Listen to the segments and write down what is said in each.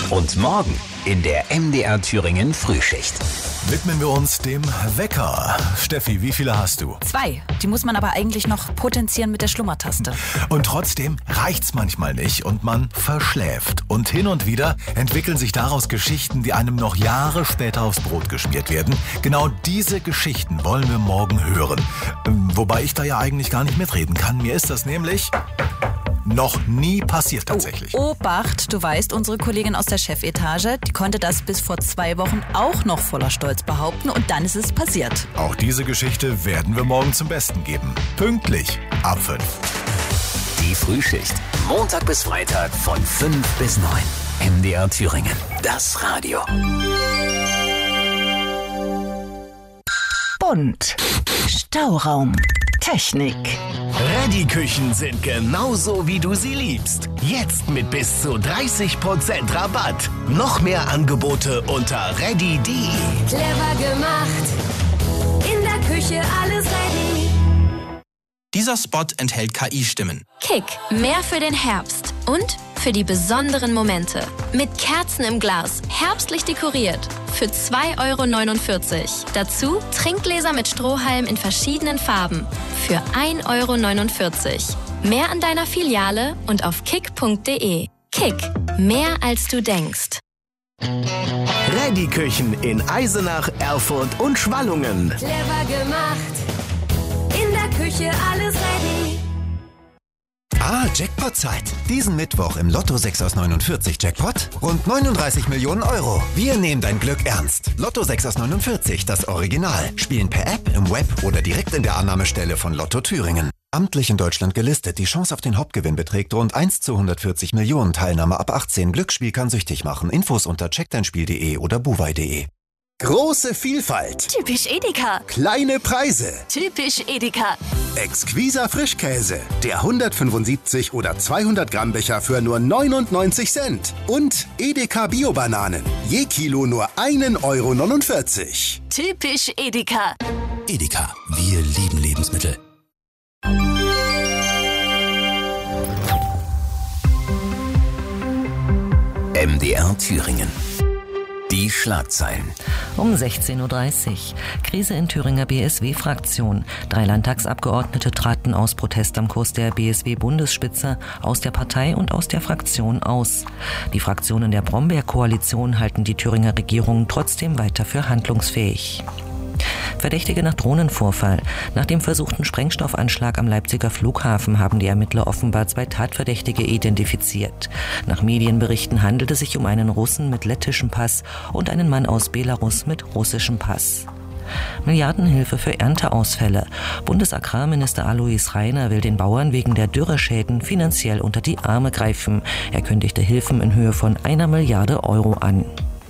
Und morgen in der MDR Thüringen Frühschicht widmen wir uns dem Wecker. Steffi, wie viele hast du? 2. Die muss man aber eigentlich noch potenzieren mit der Schlummertaste. Und trotzdem reicht's manchmal nicht und man verschläft. Und hin und wieder entwickeln sich daraus Geschichten, die einem noch Jahre später aufs Brot geschmiert werden. Genau diese Geschichten wollen wir morgen hören. Wobei ich da ja eigentlich gar nicht mitreden kann. Mir ist das nämlich noch nie passiert tatsächlich. Obacht, du weißt, unsere Kollegin aus der Chefetage, die konnte das bis vor 2 Wochen auch noch voller Stolz behaupten und dann ist es passiert. Auch diese Geschichte werden wir morgen zum Besten geben. Pünktlich ab 5. Die Frühschicht. Montag bis Freitag von 5 bis 9. MDR Thüringen. Das Radio. Bunt. Stauraum. Technik. Reddy-Küchen sind genauso, wie du sie liebst. Jetzt mit bis zu 30% Rabatt. Noch mehr Angebote unter reddy.de. Clever gemacht. In der Küche alles ready. Dieser Spot enthält KI-Stimmen. Kick, mehr für den Herbst und für die besonderen Momente. Mit Kerzen im Glas, herbstlich dekoriert. Für 2,49 €. Dazu Trinkgläser mit Strohhalm in verschiedenen Farben. Für 1,49 €. Mehr an deiner Filiale und auf kick.de. Kick, mehr als du denkst. Reddy-Küchen in Eisenach, Erfurt und Schwallungen. Clever gemacht. In der Küche alles ready. Jackpot-Zeit. Diesen Mittwoch im Lotto 6 aus 49 Jackpot rund 39 Millionen €. Wir nehmen dein Glück ernst. Lotto 6 aus 49, das Original. Spielen per App, im Web oder direkt in der Annahmestelle von Lotto Thüringen. Amtlich in Deutschland gelistet. Die Chance auf den Hauptgewinn beträgt rund 1 zu 140 Millionen. Teilnahme ab 18. Glücksspiel kann süchtig machen. Infos unter checkdeinspiel.de oder buwei.de. Große Vielfalt. Typisch Edeka. Kleine Preise. Typisch Edeka. Exquiser Frischkäse. Der 175 oder 200 Gramm Becher für nur 99 Cent. Und Edeka Bio-Bananen. Je Kilo nur 1,49 €. Typisch Edeka. Edeka. Wir lieben Lebensmittel. MDR Thüringen. Die Schlagzeilen. Um 16:30 Uhr. Krise in Thüringer BSW-Fraktion. 3 Landtagsabgeordnete traten aus Protest am Kurs der BSW-Bundesspitze aus der Partei und aus der Fraktion aus. Die Fraktionen der Brombeer-Koalition halten die Thüringer Regierung trotzdem weiter für handlungsfähig. Verdächtige nach Drohnenvorfall. Nach dem versuchten Sprengstoffanschlag am Leipziger Flughafen haben die Ermittler offenbar 2 Tatverdächtige identifiziert. Nach Medienberichten handelt es sich um einen Russen mit lettischem Pass und einen Mann aus Belarus mit russischem Pass. Milliardenhilfe für Ernteausfälle. Bundesagrarminister Alois Rainer will den Bauern wegen der Dürreschäden finanziell unter die Arme greifen. Er kündigte Hilfen in Höhe von 1 Milliarde € an.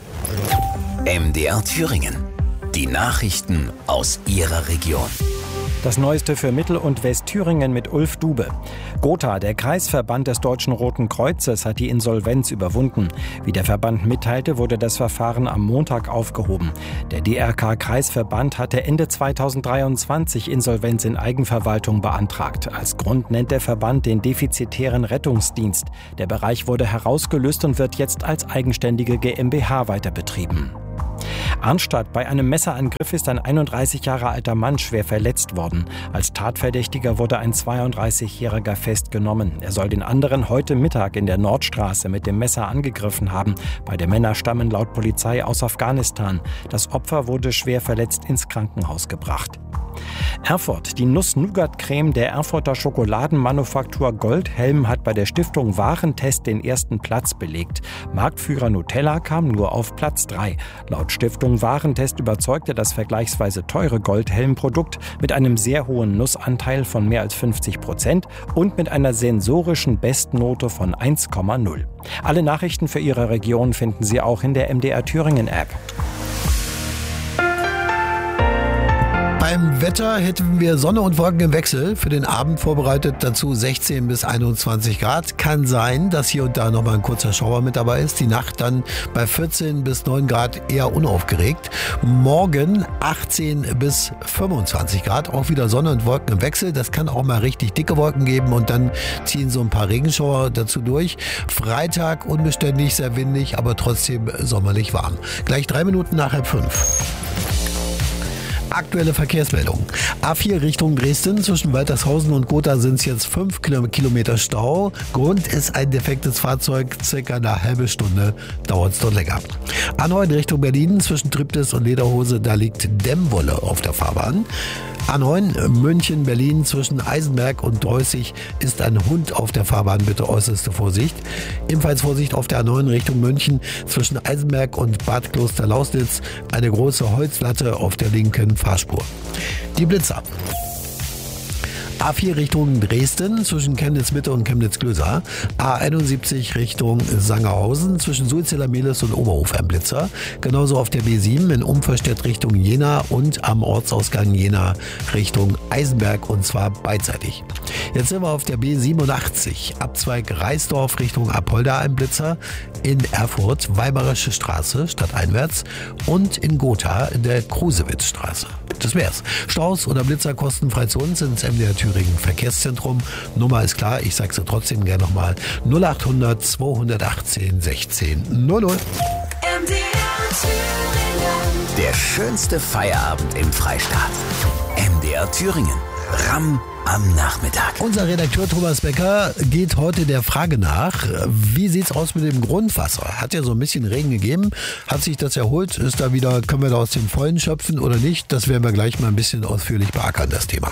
MDR Thüringen. Die Nachrichten aus Ihrer Region. Das Neueste für Mittel- und Westthüringen mit Ulf Dube. Gotha, der Kreisverband des Deutschen Roten Kreuzes, hat die Insolvenz überwunden. Wie der Verband mitteilte, wurde das Verfahren am Montag aufgehoben. Der DRK-Kreisverband hatte Ende 2023 Insolvenz in Eigenverwaltung beantragt. Als Grund nennt der Verband den defizitären Rettungsdienst. Der Bereich wurde herausgelöst und wird jetzt als eigenständige GmbH weiter betrieben. Arnstadt: Bei einem Messerangriff ist ein 31 Jahre alter Mann schwer verletzt worden. Als Tatverdächtiger wurde ein 32-Jähriger festgenommen. Er soll den anderen heute Mittag in der Nordstraße mit dem Messer angegriffen haben. Beide Männer stammen laut Polizei aus Afghanistan. Das Opfer wurde schwer verletzt ins Krankenhaus gebracht. Erfurt: Die Nuss-Nougat-Creme der Erfurter Schokoladenmanufaktur Goldhelm hat bei der Stiftung Warentest den 1. Platz belegt. Marktführer Nutella kam nur auf Platz 3. Laut Stiftung Warentest überzeugte das vergleichsweise teure Goldhelm-Produkt mit einem sehr hohen Nussanteil von mehr als 50% und mit einer sensorischen Bestnote von 1,0. Alle Nachrichten für Ihre Region finden Sie auch in der MDR Thüringen App. Beim Wetter hätten wir Sonne und Wolken im Wechsel. Für den Abend vorbereitet dazu 16 bis 21 Grad. Kann sein, dass hier und da nochmal ein kurzer Schauer mit dabei ist. Die Nacht dann bei 14 bis 9 Grad eher unaufgeregt. Morgen 18 bis 25 Grad. Auch wieder Sonne und Wolken im Wechsel. Das kann auch mal richtig dicke Wolken geben und dann ziehen so ein paar Regenschauer dazu durch. Freitag unbeständig, sehr windig, aber trotzdem sommerlich warm. Gleich 3 Minuten nach 4:30. Aktuelle Verkehrsmeldung. A4 Richtung Dresden. Zwischen Waltershausen und Gotha sind es jetzt 5 Kilometer Stau. Grund ist ein defektes Fahrzeug. Circa eine halbe Stunde dauert es dort länger. A9 Richtung Berlin. Zwischen Triptis und Lederhose. Da liegt Dämmwolle auf der Fahrbahn. A9 München, Berlin. Zwischen Eisenberg und Dreußig ist ein Hund auf der Fahrbahn. Bitte äußerste Vorsicht. Ebenfalls Vorsicht auf der A9 Richtung München. Zwischen Eisenberg und Bad Kloster-Lausnitz eine große Holzlatte auf der linken Fahrspur. Die Blitzer. A4 Richtung Dresden zwischen Chemnitz-Mitte und Chemnitz-Klöser. A71 Richtung Sangerhausen zwischen Sulziller-Mehlis und Oberhof ein Blitzer. Genauso auf der B7 in Umverstedt Richtung Jena und am Ortsausgang Jena Richtung Eisenberg und zwar beidseitig. Jetzt sind wir auf der B87 Abzweig Reisdorf Richtung Apolda ein Blitzer. In Erfurt Weimarische Straße stadteinwärts und in Gotha in der Krusewitzstraße. Das wär's. Staus oder Blitzer kostenfrei zu uns ins MDR Thüringen Verkehrszentrum. Nummer ist klar, ich sag's dir trotzdem gerne nochmal. 0800 218 16 00. Der schönste Feierabend im Freistaat. MDR Thüringen. Ramm am Nachmittag. Unser Redakteur Thomas Becker geht heute der Frage nach, wie sieht's aus mit dem Grundwasser? Hat ja so ein bisschen Regen gegeben. Hat sich das erholt? Können wir da aus dem Vollen schöpfen oder nicht? Das werden wir gleich mal ein bisschen ausführlich beackern, das Thema.